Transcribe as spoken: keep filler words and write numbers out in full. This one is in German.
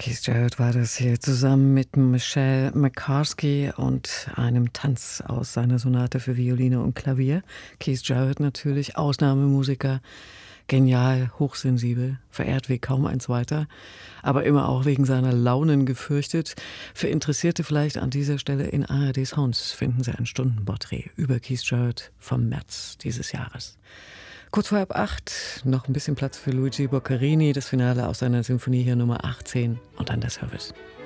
Keith Jarrett war das hier zusammen mit Michelle McCaskey und einem Tanz aus seiner Sonate für Violine und Klavier. Keith Jarrett natürlich, Ausnahmemusiker, genial, hochsensibel, verehrt wie kaum ein zweiter, aber immer auch wegen seiner Launen gefürchtet. Für Interessierte vielleicht an dieser Stelle in A R D Sounds finden Sie ein Stundenporträt über Keith Jarrett vom März dieses Jahres. Kurz vor halb acht, noch ein bisschen Platz für Luigi Boccherini, das Finale aus seiner Symphonie hier Nummer achtzehn und dann der Service.